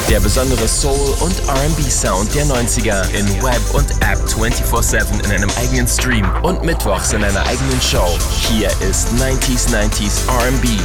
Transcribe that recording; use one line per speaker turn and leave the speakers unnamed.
Der besondere Soul- und R&B-Sound der 90er in Web und App 24/7 in einem eigenen Stream und mittwochs in einer eigenen Show. Hier ist 90s R&B